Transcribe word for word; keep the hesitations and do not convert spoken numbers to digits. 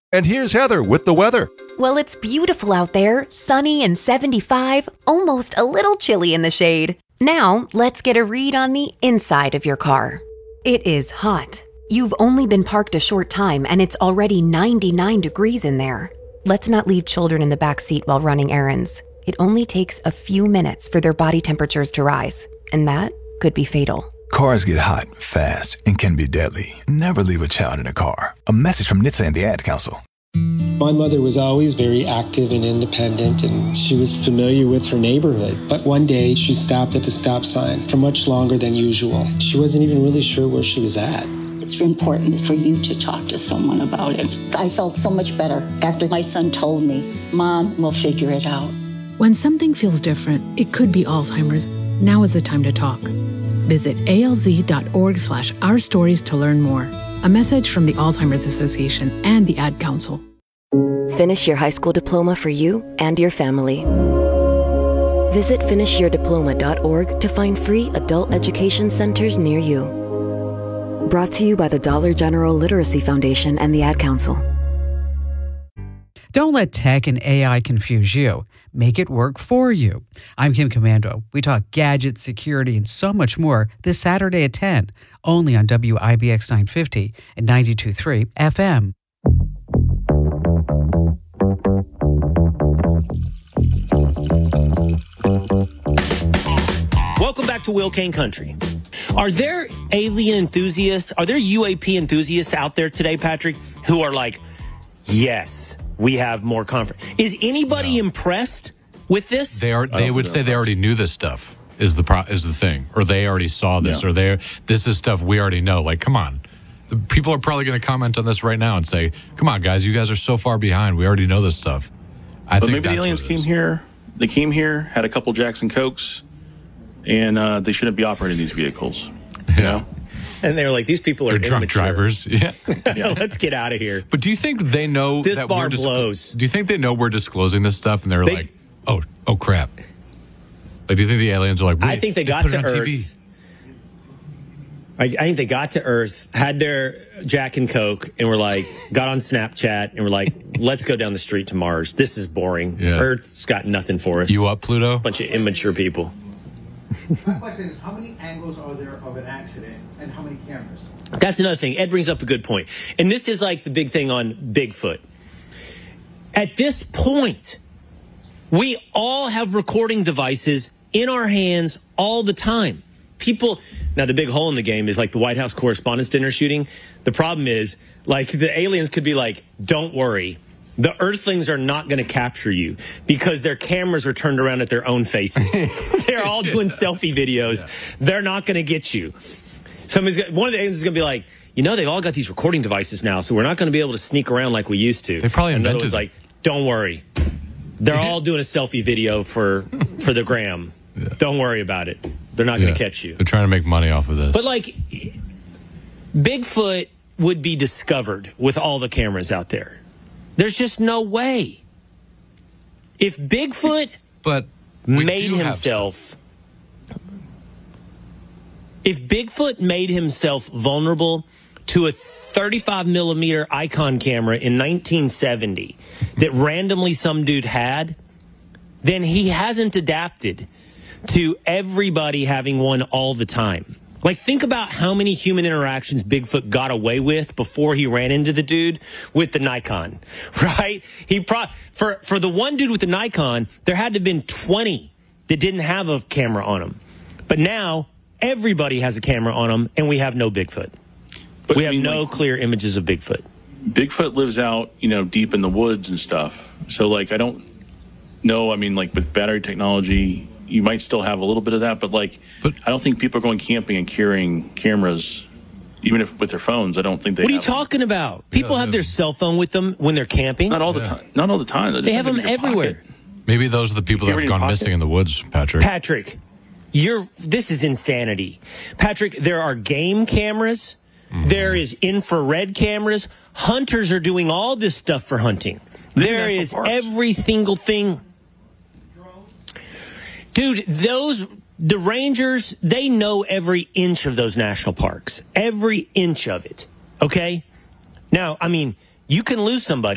And here's Heather with the weather. Well, it's beautiful out there, sunny and seventy-five, almost a little chilly in the shade. Now, let's get a read on the inside of your car. It is hot. You've only been parked a short time and it's already ninety-nine degrees in there. Let's not leave children in the back seat while running errands. It only takes a few minutes for their body temperatures to rise, and that could be fatal. Cars get hot, fast, and can be deadly. Never leave a child in a car. A message from N H T S A and the Ad Council. My mother was always very active and independent, and she was familiar with her neighborhood. But one day, she stopped at the stop sign for much longer than usual. She wasn't even really sure where she was at. It's important for you to talk to someone about it. I felt so much better after my son told me, Mom, we'll figure it out. When something feels different, it could be Alzheimer's. Now is the time to talk. Visit alz.org slash our stories to learn more. A message from the Alzheimer's Association and the Ad Council. Finish your high school diploma for you and your family. Visit finish your diploma dot org to find free adult education centers near you. Brought to you by the Dollar General Literacy Foundation and the Ad Council. Don't let tech and A I confuse you. Make it work for you. I'm Kim Commando. We talk gadgets, security, and so much more this Saturday at ten, only on W I B X nine fifty and ninety-two point three F M. Welcome back to Will Kane Country. Are there alien enthusiasts, are there U A P enthusiasts out there today, Patrick, who are like, yes, we have more confidence? Is anybody no. impressed with this? They are. They would say they already knew this stuff is the pro, is the thing, or they already saw this, yeah. or they this is stuff we already know. Like, come on, the people are probably going to comment on this right now and say, "Come on, guys, you guys are so far behind. We already know this stuff." I but think maybe the aliens came here. They came here, had a couple Jackson Cokes, and uh, they shouldn't be operating these vehicles. You yeah. know? And they were like, these people are They're drunk immature. drivers. Yeah. yeah. Let's get out of here. But do you think they know this that bar we're dis- blows? Do you think they know we're disclosing this stuff and they're they, like, oh, oh crap? Like, do you think the aliens are like, I think they, they got to Earth. T V. I, I think they got to Earth, had their Jack and Coke, and were like, got on Snapchat, and were like, let's go down the street to Mars. This is boring. Yeah. Earth's got nothing for us. You up, Pluto? Bunch of immature people. My question is, how many angles are there of an accident and how many cameras? That's another thing. Ed brings up a good point. And this is like the big thing on Bigfoot. At this point, we all have recording devices in our hands all the time. People, now the big hole in the game is like the White House Correspondents' Dinner shooting. The problem is, like, the aliens could be like, don't worry. The Earthlings are not going to capture you because their cameras are turned around at their own faces. They're all doing selfie videos. Yeah. They're not going to get you. Somebody's got, one of the aliens is going to be like, you know, they all got these recording devices now, so we're not going to be able to sneak around like we used to. They probably and invented. Like, don't worry. They're all doing a selfie video for for the gram. Yeah. Don't worry about it. They're not going to yeah. catch you. They're trying to make money off of this. But like, Bigfoot would be discovered with all the cameras out there. There's just no way. If Bigfoot but made himself, if Bigfoot made himself vulnerable to a thirty-five millimeter Icon camera in nineteen seventy that randomly some dude had, then he hasn't adapted to everybody having one all the time. Like, think about how many human interactions Bigfoot got away with before he ran into the dude with the Nikon, right? He pro- for for the one dude with the Nikon, there had to have been twenty that didn't have a camera on them. But now, everybody has a camera on them, and we have no Bigfoot. But we have I mean, no like, clear images of Bigfoot. Bigfoot lives out, you know, deep in the woods and stuff. So, like, I don't know, I mean, like, with battery technology, you might still have a little bit of that, but like, but, I don't think people are going camping and carrying cameras, even if with their phones. I don't think they. What are you have talking them. about? People yeah, have yeah. their cell phone with them when they're camping. Not all the yeah. time. Not all the time. They, they have them everywhere. Pocket. Maybe those are the people that have gone missing in the woods, Patrick. Patrick, you're. This is insanity, Patrick. There are game cameras. Mm-hmm. There is infrared cameras. Hunters are doing all this stuff for hunting. There is parks. Every single thing. Dude, those, the rangers, they know every inch of those national parks. Every inch of it. Okay? Now, I mean, you can lose somebody.